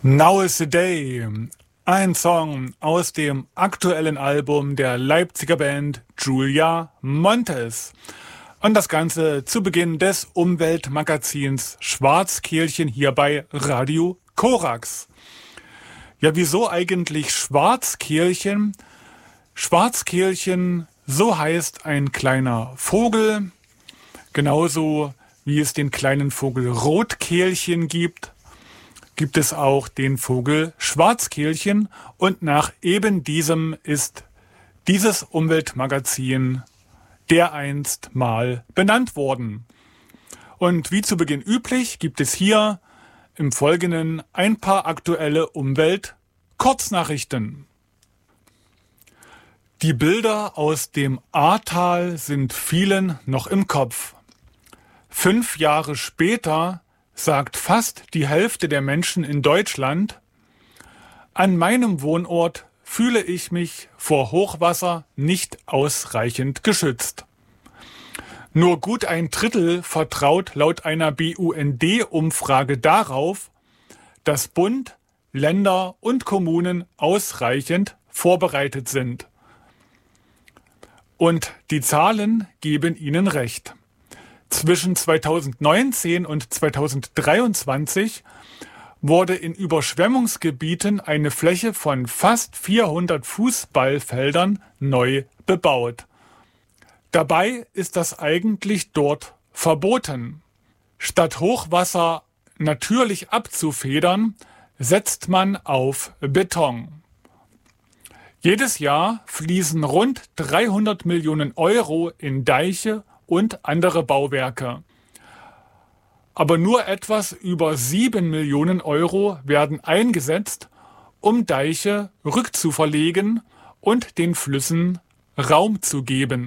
Now is the Day, ein Song aus dem aktuellen Album der Leipziger Band Julia Montes. Und das Ganze zu Beginn des Umweltmagazins Schwarzkehlchen hier bei Radio Korax. Ja, wieso eigentlich Schwarzkehlchen? Schwarzkehlchen, so heißt ein kleiner Vogel, genauso wie es den kleinen Vogel Rotkehlchen gibt es auch den Vogel Schwarzkehlchen und nach eben diesem ist dieses Umweltmagazin dereinst mal benannt worden. Und wie zu Beginn üblich gibt es hier im Folgenden ein paar aktuelle Umwelt-Kurznachrichten. Die Bilder aus dem Ahrtal sind vielen noch im Kopf. 5 Jahre später sagt fast die Hälfte der Menschen in Deutschland: An meinem Wohnort fühle ich mich vor Hochwasser nicht ausreichend geschützt. Nur gut 1/3 vertraut laut einer BUND-Umfrage darauf, dass Bund, Länder und Kommunen ausreichend vorbereitet sind. Und die Zahlen geben ihnen recht. Zwischen 2019 und 2023 wurde in Überschwemmungsgebieten eine Fläche von fast 400 Fußballfeldern neu bebaut. Dabei ist das eigentlich dort verboten. Statt Hochwasser natürlich abzufedern, setzt man auf Beton. Jedes Jahr fließen rund 300 Millionen Euro in Deiche und andere Bauwerke. Aber nur etwas über 7 Millionen Euro werden eingesetzt, um Deiche rückzuverlegen und den Flüssen Raum zu geben.